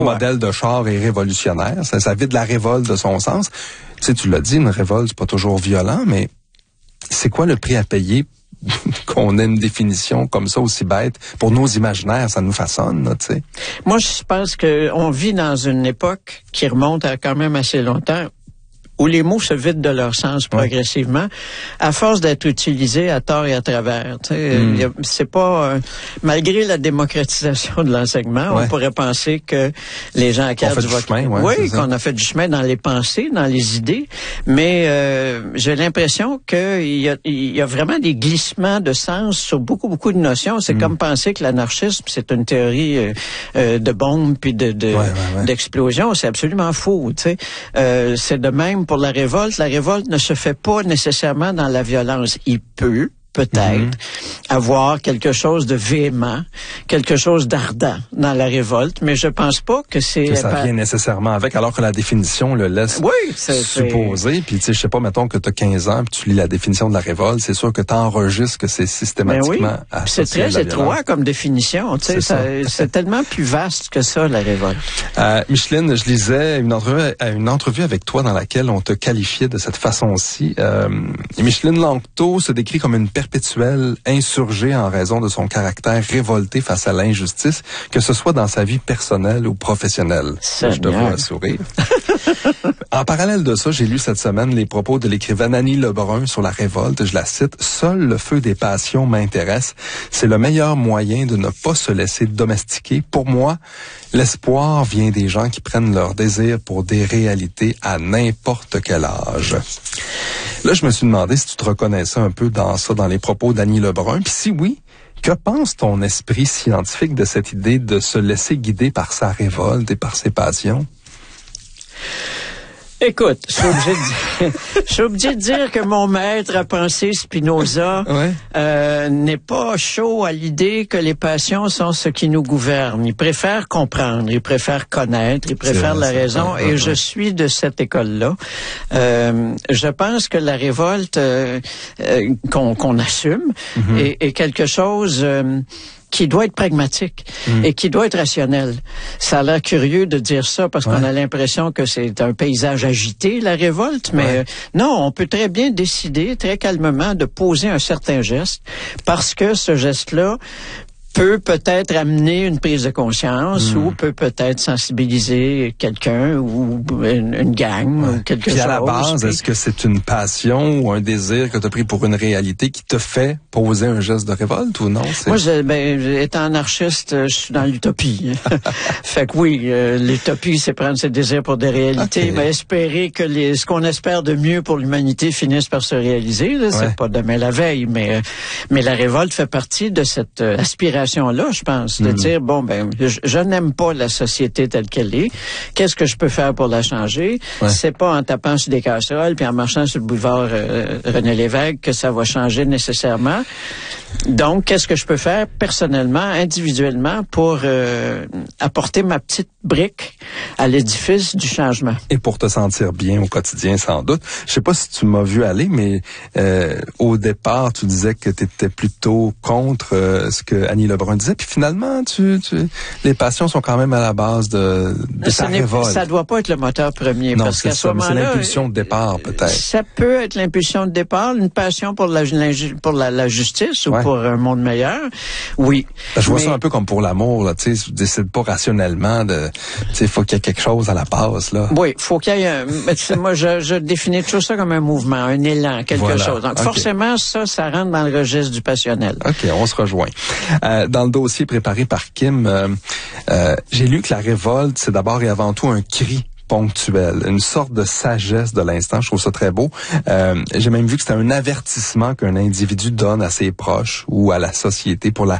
modèle de char est révolutionnaire. Ça vide la révolte de son sens. Tu sais, tu l'as dit, une révolte, c'est pas toujours violent, mais c'est quoi le prix à payer qu'on ait une définition comme ça aussi bête? Pour nos imaginaires, ça nous façonne, là, tu sais. Moi, je pense qu'on vit dans une époque qui remonte à quand même assez longtemps, où les mots se vident de leur sens progressivement, à force d'être utilisés à tort et à travers. C'est pas malgré la démocratisation de l'enseignement, on pourrait penser que les gens acquièrent du vocabulaire. Oui, qu'on a fait du chemin dans les pensées, dans les idées, mais j'ai l'impression qu'il y a vraiment des glissements de sens sur beaucoup de notions. C'est comme penser que l'anarchisme, c'est une théorie de bombe puis d'explosion. C'est absolument faux. C'est de même pour la révolte. La révolte ne se fait pas nécessairement dans la violence. Il peut-être avoir quelque chose de véhément, quelque chose d'ardent dans la révolte, mais je pense pas que c'est... Que ça vient nécessairement avec, alors que la définition le laisse supposer. Puis, tu sais, je sais pas, mettons que tu as 15 ans, puis tu lis la définition de la révolte, c'est sûr que tu enregistres que c'est systématiquement associé. C'est très étroit comme définition. Tu sais, c'est tellement plus vaste que ça, la révolte. Micheline, je lisais une entrevue avec toi dans laquelle on te qualifiait de cette façon-ci. Micheline Lanctot se décrit comme une perpétuelle insurgée en raison de son caractère révolté face à l'injustice, que ce soit dans sa vie personnelle ou professionnelle. Je te vois sourire. En parallèle de ça, j'ai lu cette semaine les propos de l'écrivaine Annie Lebrun sur la révolte. Je la cite: « Seul le feu des passions m'intéresse. C'est le meilleur moyen de ne pas se laisser domestiquer. Pour moi, l'espoir vient des gens qui prennent leur désir pour des réalités à n'importe quel âge. » Là, je me suis demandé si tu te reconnaissais un peu dans ça, dans les propos d'Annie Lebrun. Puis si oui, que pense ton esprit scientifique de cette idée de se laisser guider par sa révolte et par ses passions? Écoute, je suis obligé de dire que mon maître à penser, Spinoza, n'est pas chaud à l'idée que les passions sont ce qui nous gouverne. Il préfère comprendre, il préfère connaître, il préfère la raison, et je suis de cette école-là. Je pense que la révolte qu'on assume est quelque chose... qui doit être pragmatique et qui doit être rationnel. Ça a l'air curieux de dire ça parce qu'on a l'impression que c'est un paysage agité, la révolte, mais non, on peut très bien décider très calmement de poser un certain geste parce que ce geste-là peut-être amener une prise de conscience ou peut-être sensibiliser quelqu'un ou une gang ou quelque chose. Puis à la base, est-ce que c'est une passion ou un désir que tu as pris pour une réalité qui te fait poser un geste de révolte ou non? Moi, étant anarchiste, je suis dans l'utopie. Fait que oui, l'utopie, c'est prendre ses désirs pour des réalités, mais espérer que ce qu'on espère de mieux pour l'humanité finisse par se réaliser. Là, c'est pas demain la veille, mais la révolte fait partie de cette aspiration là, je pense, de dire, je n'aime pas la société telle qu'elle est. Qu'est-ce que je peux faire pour la changer? C'est pas en tapant sur des casseroles puis en marchant sur le boulevard René Lévesque que ça va changer nécessairement. Donc, qu'est-ce que je peux faire personnellement, individuellement, pour apporter ma petite brique à l'édifice du changement? Et pour te sentir bien au quotidien, sans doute. Je sais pas si tu m'as vu aller, mais au départ, tu disais que tu étais plutôt contre ce que Annie Lebrun disait, puis finalement, les passions sont quand même à la base de ta révolte. Ça doit pas être le moteur premier, non, parce qu'à ce moment-là, c'est l'impulsion de départ, peut-être. Ça peut être l'impulsion de départ, une passion pour la justice ou pour un monde meilleur. Oui. Je vois ça un peu comme pour l'amour, là, tu sais, tu décides pas rationnellement faut qu'il y ait quelque chose à la base, là. Oui, faut qu'il y ait moi, je définis toujours ça comme un mouvement, un élan, quelque chose. Donc, forcément, ça rentre dans le registre du passionnel. OK, on se rejoint. Dans le dossier préparé par Kim, j'ai lu que la révolte, c'est d'abord et avant tout un cri ponctuel, une sorte de sagesse de l'instant. Je trouve ça très beau. J'ai même vu que c'était un avertissement qu'un individu donne à ses proches ou à la société pour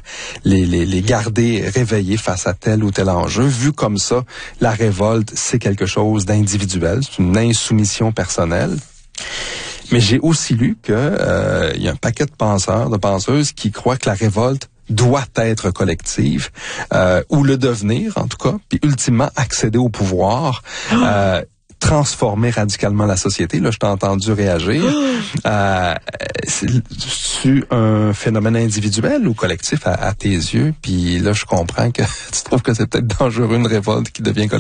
les garder réveillés face à tel ou tel enjeu. Vu comme ça, la révolte, c'est quelque chose d'individuel, c'est une insoumission personnelle. Mais j'ai aussi lu que y a un paquet de penseurs, de penseuses qui croient que la révolte doit être collective, ou le devenir en tout cas, puis ultimement accéder au pouvoir. transformer radicalement la société. Là, je t'ai entendu réagir. C'est-tu un phénomène individuel ou collectif à tes yeux? Puis là, je comprends que tu trouves que c'est peut-être dangereux une révolte qui devient collective.